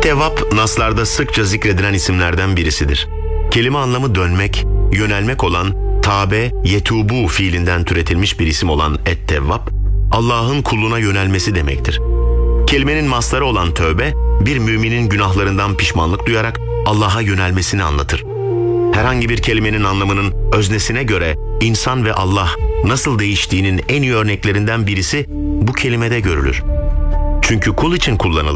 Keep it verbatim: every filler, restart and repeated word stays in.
Et-Tevvab, naslarda sıkça zikredilen isimlerden birisidir. Kelime anlamı dönmek, yönelmek olan tabe, yetubu fiilinden türetilmiş bir isim olan Et-Tevvab, Allah'ın kulluğuna yönelmesi demektir. Kelimenin mastarı olan tövbe, bir müminin günahlarından pişmanlık duyarak Allah'a yönelmesini anlatır. Herhangi bir kelimenin anlamının öznesine göre insan ve Allah nasıl değiştiğinin en iyi örneklerinden birisi bu kelimede görülür. Çünkü kul için kullanılır.